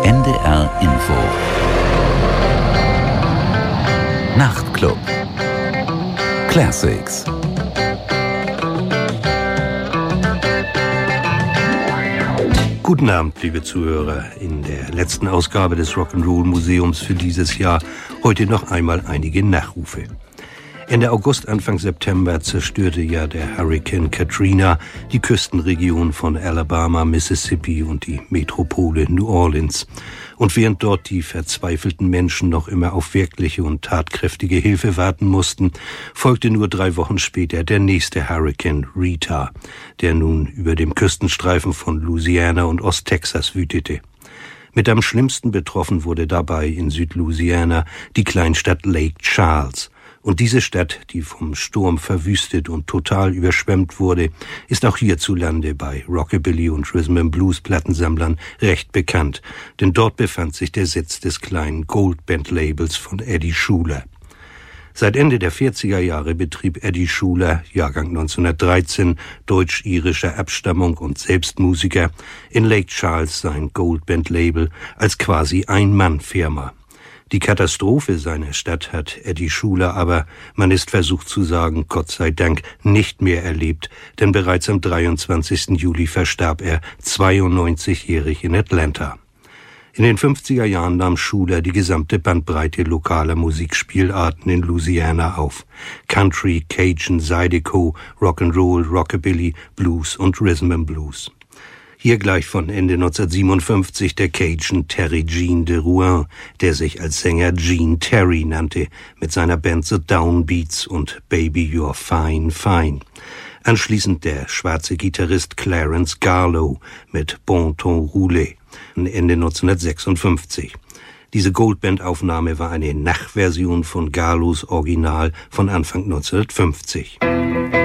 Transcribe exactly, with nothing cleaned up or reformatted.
N D R Info Nachtclub Classics. Guten Abend, liebe Zuhörer. In der letzten Ausgabe des Rock'n'Roll Museums für dieses Jahr heute noch einmal einige Nachrufe. Ende August, Anfang September zerstörte ja der Hurrikan Katrina die Küstenregion von Alabama, Mississippi und die Metropole New Orleans. Und während dort die verzweifelten Menschen noch immer auf wirkliche und tatkräftige Hilfe warten mussten, folgte nur drei Wochen später der nächste Hurrikan Rita, der nun über dem Küstenstreifen von Louisiana und Osttexas wütete. Mit am schlimmsten betroffen wurde dabei in Südlouisiana die Kleinstadt Lake Charles. Und diese Stadt, die vom Sturm verwüstet und total überschwemmt wurde, ist auch hierzulande bei Rockabilly und Rhythm and Blues Plattensammlern recht bekannt, denn dort befand sich der Sitz des kleinen Goldband-Labels von Eddie Schuler. Seit Ende der vierziger Jahre betrieb Eddie Schuler, Jahrgang neunzehnhundertdreizehn, deutsch-irischer Abstammung und selbst Musiker, in Lake Charles sein Goldband-Label als quasi Ein-Mann-Firma. Die Katastrophe seiner Stadt hat Eddie Schuler aber, man ist versucht zu sagen, Gott sei Dank, nicht mehr erlebt, denn bereits am dreiundzwanzigsten Juli verstarb er, zweiundneunzigjährig in Atlanta. In den fünfziger Jahren nahm Schuler die gesamte Bandbreite lokaler Musikspielarten in Louisiana auf. Country, Cajun, Zydeco, Rock'n'Roll, Rockabilly, Blues und Rhythm and Blues. Hier gleich von Ende neunzehnhundertsiebenundfünfzig der Cajun Terry Jean de Rouen, der sich als Sänger Gene Terry nannte, mit seiner Band The Downbeats und Baby You're Fine, Fine. Anschließend der schwarze Gitarrist Clarence Garlow mit Bon Ton Roulé, Ende neunzehnhundertsechsundfünfzig. Diese Goldband-Aufnahme war eine Nachversion von Garlows Original von Anfang neunzehnhundertfünfzig.